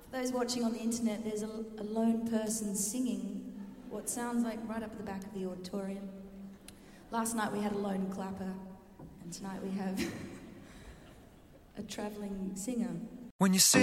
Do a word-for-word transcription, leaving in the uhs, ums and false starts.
Those watching on the internet, there's a, a lone person singing what sounds like right up at the back of the auditorium. Last night we had a lone clapper, and tonight we have a travelling singer. When you say